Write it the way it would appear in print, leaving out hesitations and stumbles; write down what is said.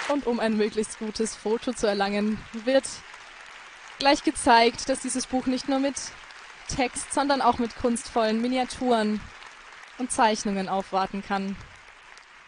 Und um ein möglichst gutes Foto zu erlangen, wird gleich gezeigt, dass dieses Buch nicht nur mit Text, sondern auch mit kunstvollen Miniaturen und Zeichnungen aufwarten kann.